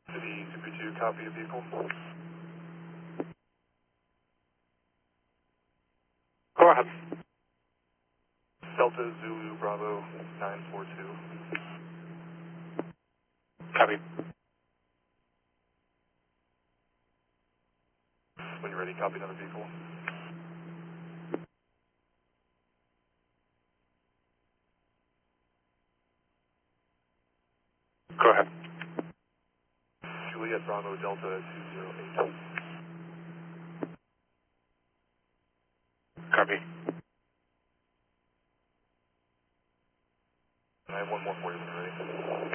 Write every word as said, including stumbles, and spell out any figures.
City two two, copy of vehicle. Go ahead. Delta Zulu Bravo nine four two. Copy. When you're ready, copy another vehicle. Go ahead. Juliet Bravo Delta two zero eight. Copy. I have one more for you when you're ready.